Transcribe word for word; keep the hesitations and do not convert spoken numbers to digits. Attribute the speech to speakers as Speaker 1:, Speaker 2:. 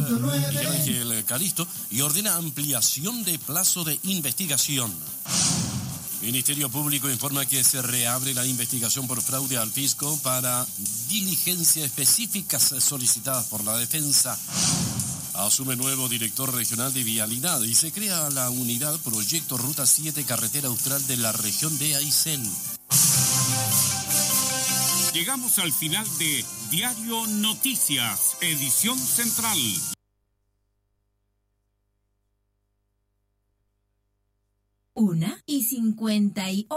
Speaker 1: Miguel Ángel Calisto, y ordena ampliación de plazo de investigación. Ministerio Público informa que se reabre la investigación por fraude al fisco para diligencias específicas solicitadas por la defensa. Asume nuevo director regional de Vialidad y se crea la unidad Proyecto Ruta siete Carretera Austral de la región de Aysén.
Speaker 2: Llegamos al final de Diario Noticias, edición central.
Speaker 3: Una y cincuenta y